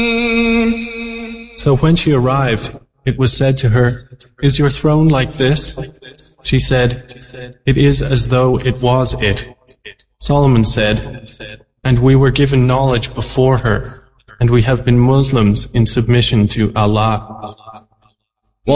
So when she arrived, it was said to her, "Is your throne like this?" She said, "It is as though it was it." Solomon said, "And we were given knowledge before her, and we have been Muslims in submission to Allah."